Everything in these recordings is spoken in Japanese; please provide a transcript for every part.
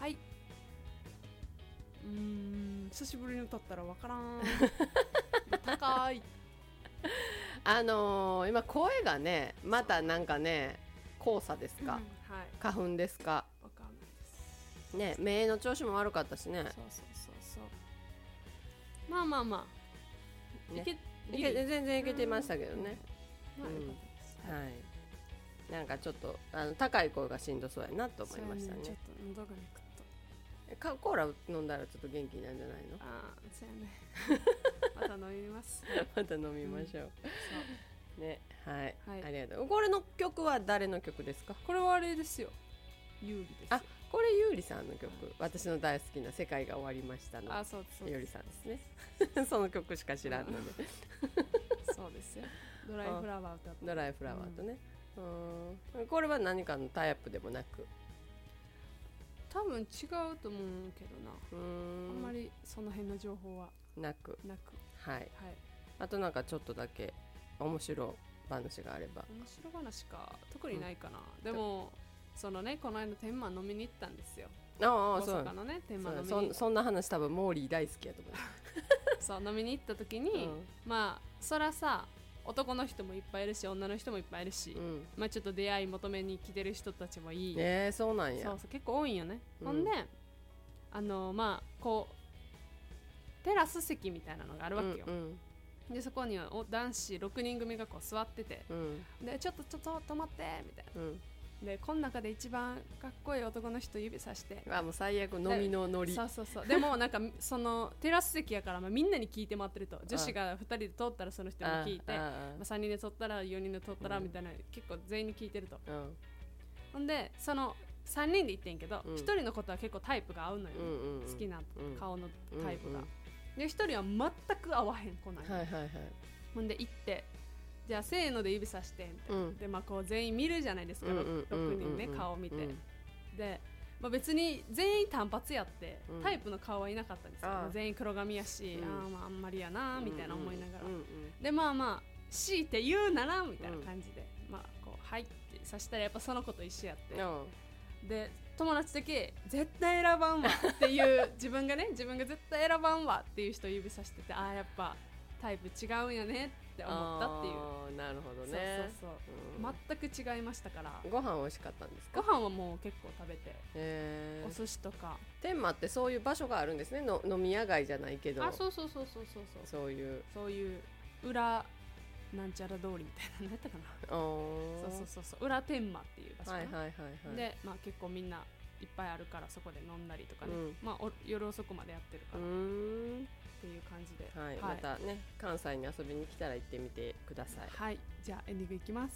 はい。久しぶりに歌ったらわからん。高い。 今声がねまたなんかね黄砂ですか、 はい、 花粉ですかわかんないですね。目の調子も悪かったしね。 そうまあ、 ね、全然いけてましたけどね。 まあよかったです、 はい。なんかちょっと高い声がしんどそうやなと思いましたね。 ちょっと喉がねコーラ飲んだらちょっと元気なんじゃないの？ そうやねまた飲みますまた飲みましょう、 そうね。はい、 はい、 ありがとう。これの曲は誰の曲ですか？ これはあれですよ、ゆうりですよ。 これゆうりさんの曲、私の大好きな世界が終わりましたのそうですゆうりさんですねその曲しか知らんのでそうですよ、ドライフラワー歌ってドライフラワーとね、これは何かのタイアップでもなく、 多分違うと思うけどな、あんまりその辺の情報はなく、はい、はい、あとなんかちょっとだけ面白話があれば。 面白話か特にないかな、でもそのね、この間天満飲みに行ったんですよ。大阪のね、天満飲みに。 そんな話多分モーリー大好きやと思うそう飲みに行った時に、まあそらさ、男の人もいっぱいいるし女の人もいっぱいいるし、まあちょっと出会い求めに来てる人たちもいい。 そうなんや。 そう結構多いんよね、ほんでまあこうテラス席みたいなのがあるわけよ、でそこには男子6人組がこう座ってて、でちょっと止まってみたいな、でこの中で一番かっこいい男の人指さして、 もう最悪飲みのノリ。 そうでもなんかそのテラス席やから、みんなに聞いて回ってると、女子が2人で通ったらその人に聞いて、3人で通ったら4人で通ったらみたいな、結構全員に聞いてると、ほんでその3人で行ってんけど、1人のことは結構タイプが合うのよ、好きな顔のタイプが、で1人は全く合わへん子なんよ、ほんで行って、じゃあせーので指さしてみたいな、でまあこう全員見るじゃないですか、6人ね、顔を見て、で、まあ、別に全員単発やって、タイプの顔はいなかったんですよ、全員黒髪やし、まああんまりやなみたいな思いながら、でまあ強いて言うならみたいな感じで、まあこうはいってさしたらやっぱその子と一緒やって、で友達だけ絶対選ばんわっていう自分が絶対選ばんわっていう人を指さしてて、やっぱタイプ違うんやねって思ったっていう。 なるほどね。 全く違いましたから。 ご飯美味しかったんですか？ ご飯はもう結構食べて、お寿司とか。 天満ってそういう場所があるんですね。飲み屋街じゃないけど、 そういう裏なんちゃら通りみたいなのやったかな。そう裏天満っていう場所かな。で、まあ結構みんないっぱいあるから、そこで飲んだりとかね、まあ夜遅くまでやってるからっていう感じで、 またね関西に遊びに来たら行ってみてください。 はい、じゃあエンディングいきます。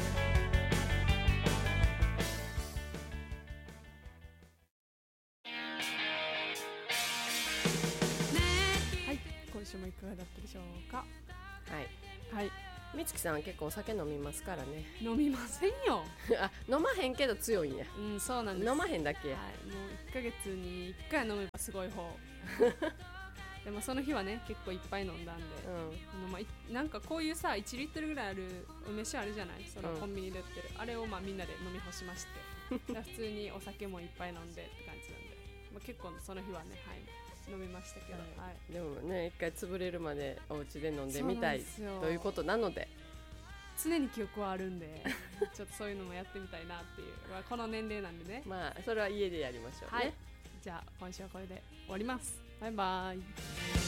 はい、今週もいかがだったでしょうか。はい、 みつきさんは結構お酒飲みますからね。 飲みませんよ飲まへんけど強いんや。 そうなんです。 飲まへんだけや、 もう1ヶ月に1回飲めばすごい方でもその日はね結構いっぱい飲んだんで、なんかこういうさ1リットルぐらいある梅酒あるじゃない、そのコンビニで売ってる、あれをまあみんなで飲み干しまして普通にお酒もいっぱい飲んでって感じなんで、結構その日はね、飲みましたけど、 でもね一回潰れるまでお家で飲んでみたいということなので、 常に記憶はあるんでちょっとそういうのもやってみたいなっていう、この年齢なんでね、 それは家でやりましょうね。 じゃあ今週はこれで終わります。バイバイ。